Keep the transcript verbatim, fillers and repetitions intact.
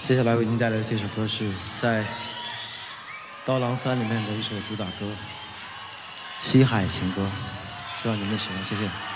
接下来为您带来的这首歌是在《刀郎三》里面的一首主打歌《西海情歌》，希望您们喜欢，谢谢。